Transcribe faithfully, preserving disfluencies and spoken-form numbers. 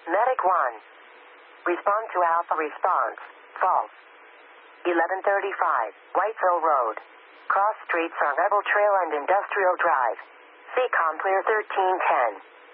Medic one. Respond to Alpha response. False. eleven thirty-five, Whiteville Road. Cross streets are Rebel Trail and Industrial Drive. C COM clear thirteen ten.